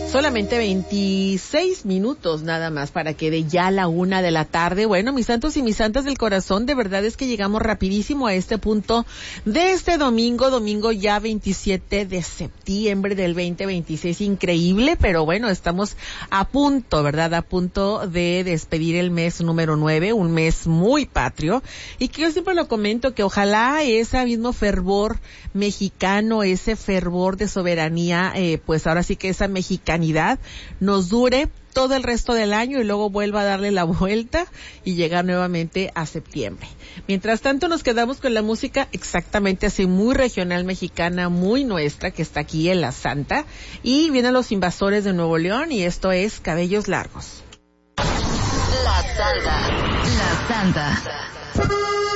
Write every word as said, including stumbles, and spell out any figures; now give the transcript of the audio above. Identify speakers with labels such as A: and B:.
A: Solamente veintiséis minutos nada más para que de ya la una de la tarde. Bueno, mis santos y mis santas del corazón, de verdad es que llegamos rapidísimo a este punto de este domingo, domingo ya veintisiete de septiembre del veinte veintiséis. Increíble, pero bueno, estamos a punto, ¿verdad? A punto de despedir el mes número nueve, un mes muy patrio, y que yo siempre lo comento, que ojalá ese mismo fervor mexicano, ese fervor de soberanía, eh, pues ahora sí que esa mexicanidad nos dure todo el resto del año y luego vuelva a darle la vuelta y llegar nuevamente a septiembre. Mientras tanto nos quedamos con la música exactamente así, muy regional mexicana, muy nuestra, que está aquí en La Santa, y vienen Los Invasores de Nuevo León y esto es Cabellos Largos.
B: La Santa, La Santa.